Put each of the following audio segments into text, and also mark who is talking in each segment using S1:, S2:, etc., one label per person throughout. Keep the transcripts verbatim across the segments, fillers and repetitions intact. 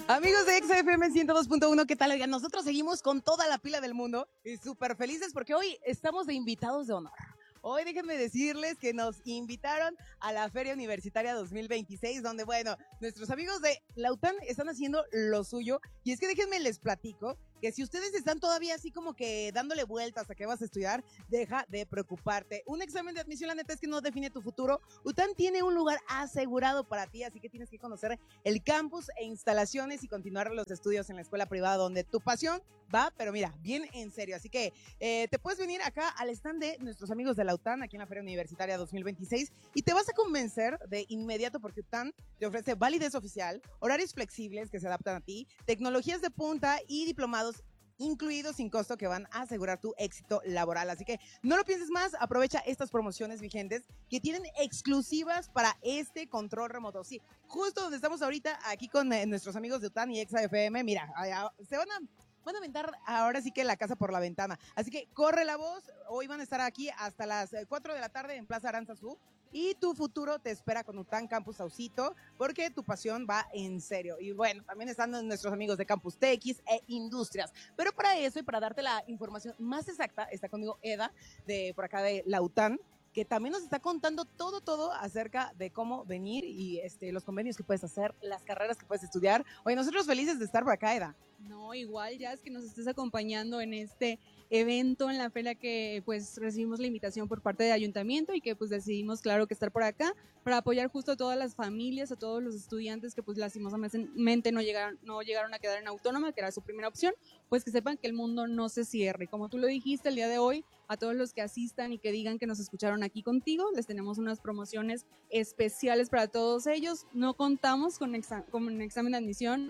S1: Amigos de X F M ciento dos punto uno, ¿qué tal? Oigan, nosotros seguimos con toda la pila del mundo y súper felices porque hoy estamos de invitados de honor. Hoy déjenme decirles que nos invitaron a la Feria Universitaria dos mil veintiséis, donde, bueno, nuestros amigos de la U T A N están haciendo lo suyo. Y es que déjenme les platico que si ustedes están todavía así como que dándole vueltas a qué vas a estudiar, deja de preocuparte. Un examen de admisión, la neta, es que no define tu futuro. U T A N tiene un lugar asegurado para ti, así que tienes que conocer el campus e instalaciones y continuar los estudios en la escuela privada donde tu pasión va, pero mira, bien en serio. Así que eh, te puedes venir acá al stand de nuestros amigos de la U T A N, aquí en la Feria Universitaria dos mil veintiséis, y te vas a convencer de inmediato porque U T A N te ofrece validez oficial, horarios flexibles que se adaptan a ti, tecnologías de punta y diplomados incluidos sin costo que van a asegurar tu éxito laboral. Así que no lo pienses más, aprovecha estas promociones vigentes que tienen exclusivas para este control remoto. Sí, justo donde estamos ahorita, aquí con eh, nuestros amigos de U T A N y X F M, mira, se van a van a aventar ahora sí que la casa por la ventana. Así que corre la voz, hoy van a estar aquí hasta las cuatro de la tarde en Plaza Aranzazú. Y tu futuro te espera con U T A N Campus Saucito, porque tu pasión va en serio. Y bueno, también están nuestros amigos de Campus T X e Industrias. Pero para eso y para darte la información más exacta, está conmigo Eda, de por acá de la U T A N, que también nos está contando todo, todo acerca de cómo venir y este, los convenios que puedes hacer, las carreras que puedes estudiar. Oye, nosotros felices de estar por acá, Eda.
S2: No, igual ya es que nos estés acompañando en este evento en la feria que pues recibimos la invitación por parte del ayuntamiento y que pues decidimos claro que estar por acá para apoyar justo a todas las familias, a todos los estudiantes que pues lastimosamente no llegaron, no llegaron a quedar en autónoma, que era su primera opción, pues que sepan que el mundo no se cierre. Como tú lo dijiste el día de hoy, a todos los que asistan y que digan que nos escucharon aquí contigo, les tenemos unas promociones especiales para todos ellos. No contamos con, exa- con un examen de admisión,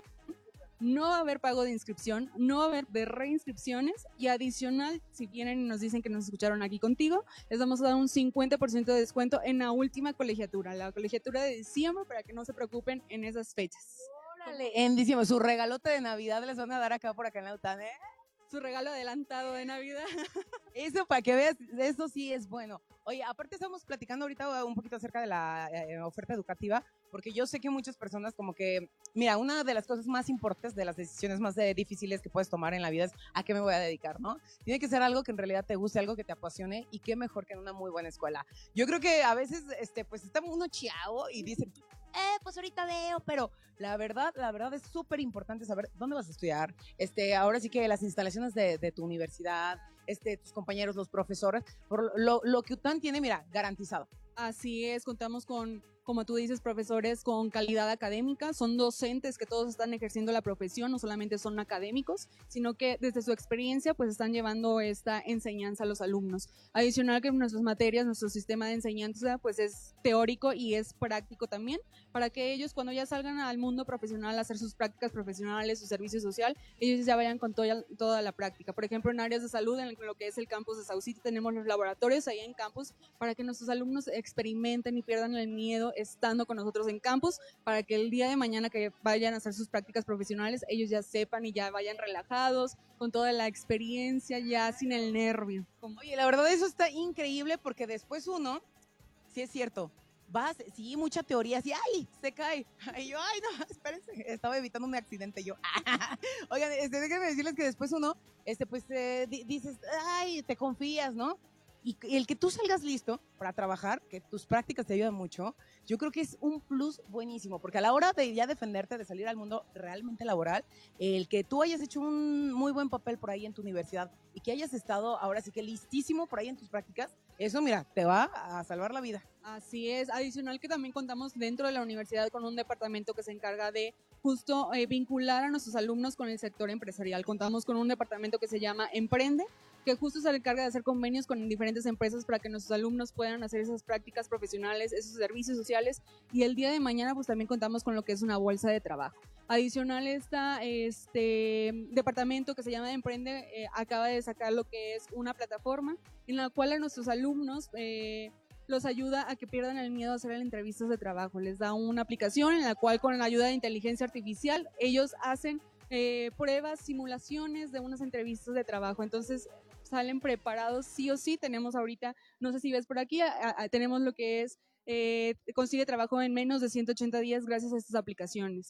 S2: no va a haber pago de inscripción, no va a haber de reinscripciones y adicional, si vienen y nos dicen que nos escucharon aquí contigo, les vamos a dar un cincuenta por ciento de descuento en la última colegiatura, la colegiatura de diciembre, para que no se preocupen en esas fechas.
S1: Órale, en diciembre, su regalote de Navidad les van a dar acá por acá en la U T A N, ¿eh?
S2: Su regalo adelantado de Navidad.
S1: Eso para que veas, eso sí es bueno. Oye, aparte estamos platicando ahorita un poquito acerca de la eh, oferta educativa, porque yo sé que muchas personas como que, mira, una de las cosas más importantes, de las decisiones más eh, difíciles que puedes tomar en la vida es a qué me voy a dedicar, ¿no? Tiene que ser algo que en realidad te guste, algo que te apasione, y qué mejor que en una muy buena escuela. Yo creo que a veces, este, pues está uno chiao y dice, eh, pues ahorita veo, pero la verdad, la verdad es súper importante saber dónde vas a estudiar, este, ahora sí que las instalaciones de, de tu universidad, este, tus compañeros, los profesores, por lo, lo que U T A N tiene, mira, garantizado.
S2: Así es, contamos con, como tú dices, profesores con calidad académica, son docentes que todos están ejerciendo la profesión, no solamente son académicos, sino que desde su experiencia pues están llevando esta enseñanza a los alumnos. Adicional que en nuestras materias, nuestro sistema de enseñanza pues es teórico y es práctico también, para que ellos cuando ya salgan al mundo profesional a hacer sus prácticas profesionales, su servicio social, ellos ya vayan con toda, toda la práctica. Por ejemplo, en áreas de salud, en lo que es el campus de Saucito, tenemos los laboratorios ahí en campus para que nuestros alumnos experimenten y pierdan el miedo estando con nosotros en campus, para que el día de mañana que vayan a hacer sus prácticas profesionales, ellos ya sepan y ya vayan relajados, con toda la experiencia, ya sin el nervio.
S1: Oye, la verdad eso está increíble porque después uno, sí es cierto, vas, sí, mucha teoría, así, ay, se cae. Y yo, ay, no, espérense, estaba evitando un accidente yo. Oigan, este, déjenme decirles que después uno, este, pues, eh, dices, ay, te confías, ¿no? Y el que tú salgas listo para trabajar, que tus prácticas te ayudan mucho, yo creo que es un plus buenísimo, porque a la hora de ya defenderte, de salir al mundo realmente laboral, el que tú hayas hecho un muy buen papel por ahí en tu universidad y que hayas estado ahora sí que listísimo por ahí en tus prácticas, eso, mira, te va a salvar la vida.
S2: Así es. Adicional que también contamos dentro de la universidad con un departamento que se encarga de justo eh, vincular a nuestros alumnos con el sector empresarial. Contamos con un departamento que se llama Emprende, que justo se encarga de hacer convenios con diferentes empresas para que nuestros alumnos puedan hacer esas prácticas profesionales, esos servicios sociales, y el día de mañana pues también contamos con lo que es una bolsa de trabajo. Adicional está este departamento que se llama Emprende, eh, acaba de sacar lo que es una plataforma en la cual a nuestros alumnos eh, los ayuda a que pierdan el miedo a hacer entrevistas de trabajo. Les da una aplicación en la cual con la ayuda de inteligencia artificial ellos hacen eh, pruebas, simulaciones de unas entrevistas de trabajo. Entonces salen preparados sí o sí. Tenemos ahorita, no sé si ves por aquí, a, a, tenemos lo que es, eh, consigue trabajo en menos de ciento ochenta días gracias a estas aplicaciones.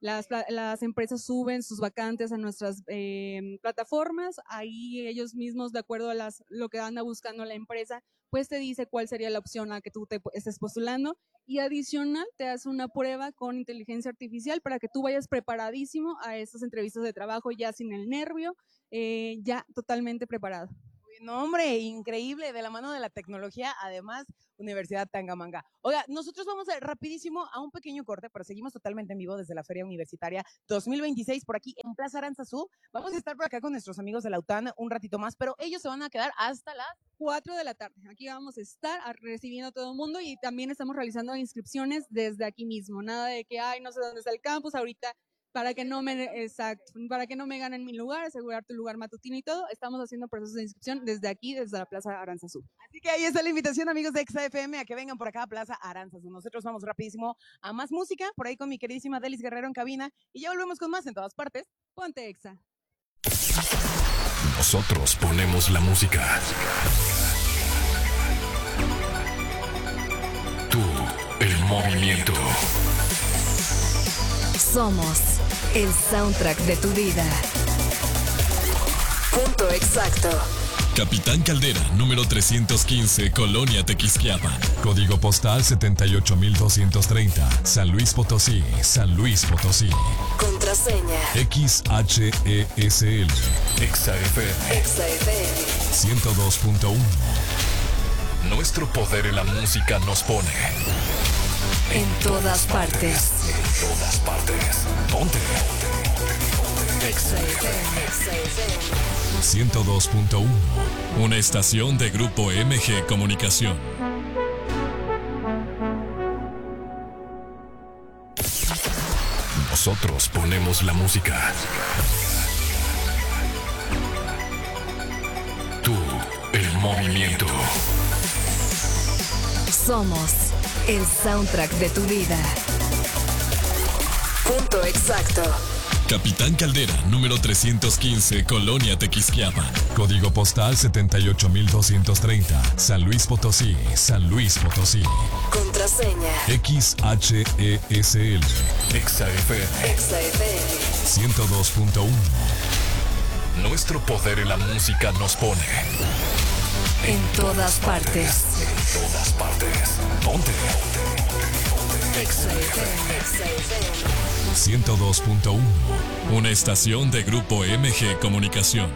S2: Las, las empresas suben sus vacantes a nuestras eh, plataformas, ahí ellos mismos, de acuerdo a las, lo que anda buscando la empresa, pues te dice cuál sería la opción a que tú te estés postulando, y adicional te hace una prueba con inteligencia artificial para que tú vayas preparadísimo a estas entrevistas de trabajo, ya sin el nervio, eh, ya totalmente preparado.
S1: No, hombre, increíble, de la mano de la tecnología, además, Universidad Tangamanga. Oiga, nosotros vamos a, rapidísimo a un pequeño corte, pero seguimos totalmente en vivo desde la Feria Universitaria dos mil veintiséis, por aquí en Plaza Aranzazú. Vamos a estar por acá con nuestros amigos de la U T A N un ratito más, pero ellos se van a quedar hasta las
S2: cuatro de la tarde. Aquí vamos a estar recibiendo a todo el mundo y también estamos realizando inscripciones desde aquí mismo. Nada de que, ay, no sé dónde está el campus, ahorita para que no me exacto, para que no me ganen mi lugar, asegurar tu lugar matutino y todo. Estamos haciendo procesos de inscripción desde aquí, desde la Plaza Aranzazú.
S1: Así que ahí está la invitación, amigos de Exa F M, a que vengan por acá a Plaza Aranzazú. Nosotros vamos rapidísimo a más música, por ahí con mi queridísima Delis Guerrero en cabina, y ya volvemos con más en todas partes.
S2: Ponte Exa.
S3: Nosotros ponemos la música. Tú, el movimiento.
S4: Somos el soundtrack de tu vida. Punto exacto.
S3: Capitán Caldera, número trescientos quince, Colonia Tequisquiapan. Código postal setenta y ocho mil doscientos treinta, San Luis Potosí, San Luis Potosí.
S4: Contraseña
S3: X H E S L. Exa F M.
S4: Exa F M
S3: ciento dos punto uno. Nuestro poder en la música nos pone
S4: en todas partes.
S3: En todas partes. Ponte.
S4: Exa F M. Exa F M
S3: ciento dos punto uno. Una estación de Grupo M G Comunicación. Nosotros ponemos la música. Tú, el movimiento.
S4: Somos el soundtrack de tu vida. Punto exacto.
S3: Capitán Caldera, número trescientos quince, Colonia Tequisquiapan. Código postal setenta y ocho mil doscientos treinta, San Luis Potosí, San Luis Potosí.
S4: Contraseña
S3: X H E S L. Exa F M.
S4: Exa F M
S3: ciento dos punto uno. Nuestro poder en la música nos pone
S4: en todas partes.
S3: En todas partes. Ponte.
S4: Exa F M. Exa F M
S3: ciento dos punto uno. Una estación de Grupo M G Comunicación.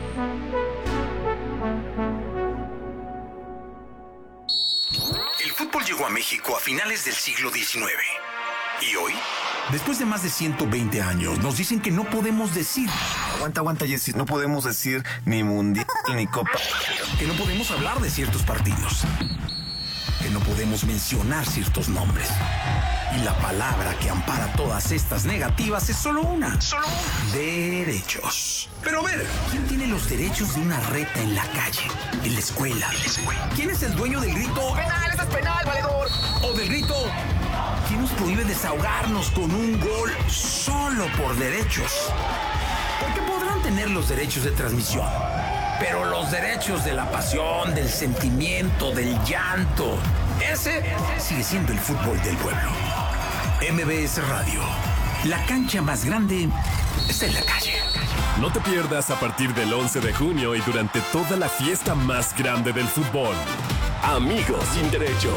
S5: El fútbol llegó a México a finales del siglo diecinueve. ¿Y hoy? Después de más de ciento veinte años, nos dicen que no podemos decir...
S6: Aguanta, aguanta, Jessy. No podemos decir ni mundial ni copa.
S5: Que no podemos hablar de ciertos partidos. Que no podemos mencionar ciertos nombres. Y la palabra que ampara todas estas negativas es solo una. Solo una. Derechos. Pero a ver, ¿quién tiene los derechos de una reta en la calle, en la escuela? En la escuela. ¿Quién es el dueño del grito? ¡Penal, eso es penal, valedor! O del grito... ¿Quién nos prohíbe desahogarnos con un gol solo por derechos? Porque podrán tener los derechos de transmisión, pero los derechos de la pasión, del sentimiento, del llanto, ese sigue siendo el fútbol del pueblo. M B S Radio, la cancha más grande está en la calle.
S7: No te pierdas a partir del once de junio y durante toda la fiesta más grande del fútbol. Amigos sin derechos.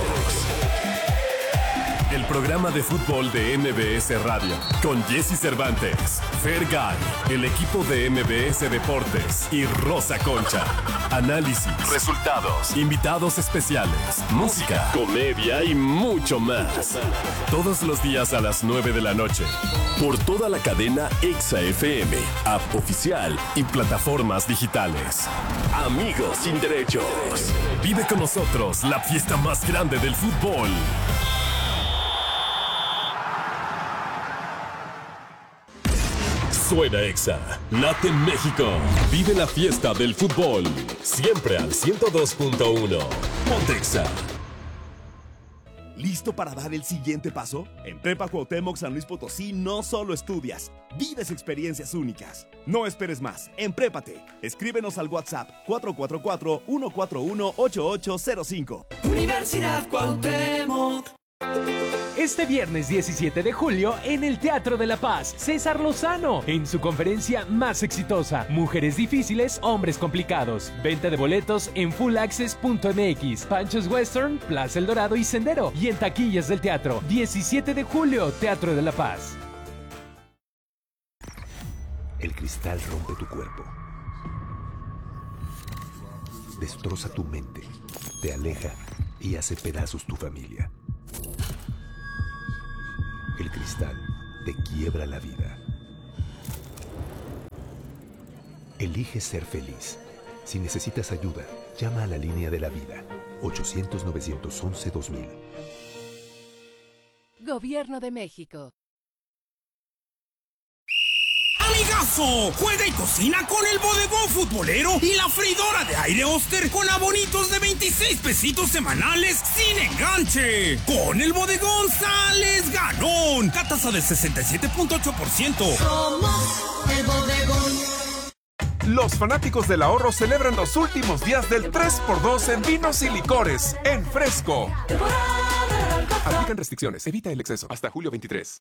S7: El programa de fútbol de M B S Radio, con Jessy Cervantes, Fergay, el equipo de M B S Deportes y Rosa Concha. Análisis, resultados, invitados especiales, música, comedia y mucho más. Todos los días a las nueve de la noche. Por toda la cadena Exa F M, app oficial y plataformas digitales. Amigos sin derechos. Vive con nosotros la fiesta más grande del fútbol. Suena Exa, late en México, vive la fiesta del fútbol, siempre al ciento dos punto uno. Ponte Exa.
S8: ¿Listo para dar el siguiente paso? En Prepa Cuauhtémoc San Luis Potosí no solo estudias, vives experiencias únicas. No esperes más, emprépate. Escríbenos al WhatsApp cuatro cuatro cuatro, uno cuatro uno, ocho ocho cero cinco.
S9: Universidad Cuauhtémoc. Este viernes diecisiete de julio, en el Teatro de la Paz, César Lozano, en su conferencia más exitosa, Mujeres difíciles, hombres complicados. Venta de boletos en full access punto m x, Panchos Western, Plaza El Dorado y Sendero. Y en taquillas del teatro. diecisiete de julio, Teatro de la Paz.
S10: El cristal rompe tu cuerpo. Destroza tu mente, te aleja y hace pedazos tu familia. El cristal te quiebra la vida. Elige ser feliz. Si necesitas ayuda, llama a la línea de la vida. ochocientos, novecientos once, dos mil.
S11: Gobierno de México.
S5: ¡Amigazo! Juega y cocina con el bodegón futbolero y la freidora de aire Oster con abonitos de veintiséis pesitos semanales sin enganche. Con el bodegón sales ganón. Tasa de sesenta y siete punto ocho por ciento.
S12: Somos el bodegón.
S13: Los fanáticos del ahorro celebran los últimos días del tres por dos en vinos y licores en Fresco. Aplican restricciones. Evita el exceso. Hasta julio veintitrés.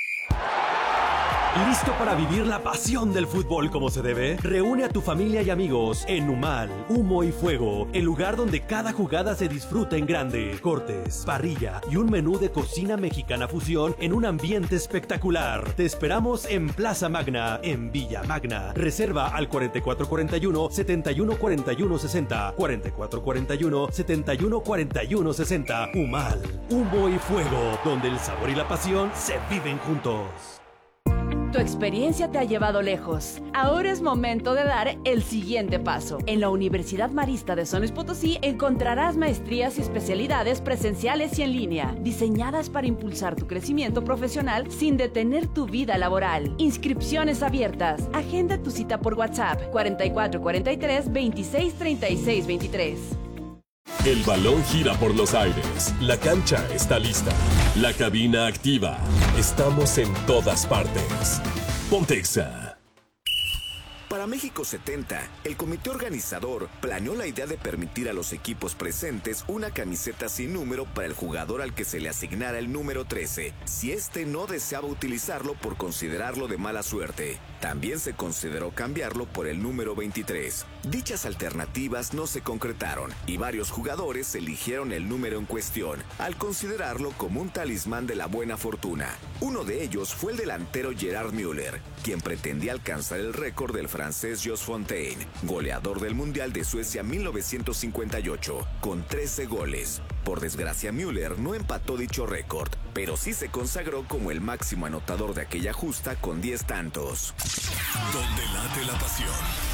S14: ¿Listo para vivir la pasión del fútbol como se debe? Reúne a tu familia y amigos en Humal, Humo y Fuego, el lugar donde cada jugada se disfruta en grande. Cortes, parrilla y un menú de cocina mexicana fusión en un ambiente espectacular. Te esperamos en Plaza Magna, en Villa Magna. Reserva al cuarenta y cuatro cuarenta y uno, setenta y uno cuarenta y uno sesenta, cuarenta y cuatro cuarenta y uno, setenta y uno cuarenta y uno sesenta. Humal, Humo y Fuego, donde el sabor y la pasión se viven juntos.
S11: Tu experiencia te ha llevado lejos. Ahora es momento de dar el siguiente paso. En la Universidad Marista de San Luis Potosí encontrarás maestrías y especialidades presenciales y en línea, diseñadas para impulsar tu crecimiento profesional sin detener tu vida laboral. Inscripciones abiertas. Agenda tu cita por WhatsApp cuarenta y cuatro cuarenta y tres, veintiséis treinta y seis veintitrés.
S7: El balón gira por los aires. La cancha está lista. La cabina activa. Estamos en todas partes. Pontexa.
S15: Para México setenta, el comité organizador planeó la idea de permitir a los equipos presentes una camiseta sin número para el jugador al que se le asignara el número trece, si éste no deseaba utilizarlo por considerarlo de mala suerte. También se consideró cambiarlo por el número veintitrés. Dichas alternativas no se concretaron y varios jugadores eligieron el número en cuestión, al considerarlo como un talismán de la buena fortuna. Uno de ellos fue el delantero Gerard Müller, quien pretendía alcanzar el récord del francés Jos Fontaine, goleador del Mundial de Suecia mil novecientos cincuenta y ocho, con trece goles. Por desgracia, Müller no empató dicho récord, pero sí se consagró como el máximo anotador de aquella justa con diez tantos.
S3: Donde late la pasión.